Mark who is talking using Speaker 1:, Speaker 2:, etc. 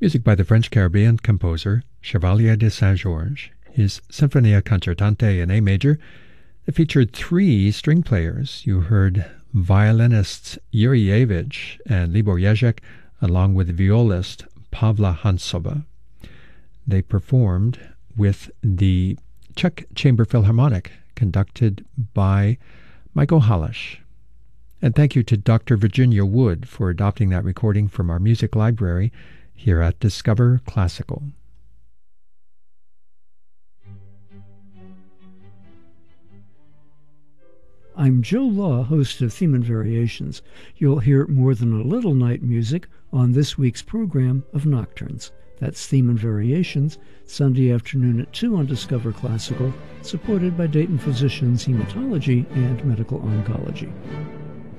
Speaker 1: Music by the French Caribbean composer Chevalier de Saint-Georges, his Sinfonia Concertante in A major that featured three string players. You heard violinists Yuri Yevich and Libor Jezek, along with violist Pavla Hansova. They performed with the Czech Chamber Philharmonic, conducted by Michael Halash. And thank you to Dr. Virginia Wood for adopting that recording from our music library here at Discover Classical.
Speaker 2: I'm Joe Law, host of Theme and Variations. You'll hear more than a little night music on this week's program of Nocturnes. That's Theme and Variations, Sunday afternoon at 2 on Discover Classical, supported by Dayton Physicians Hematology and Medical Oncology.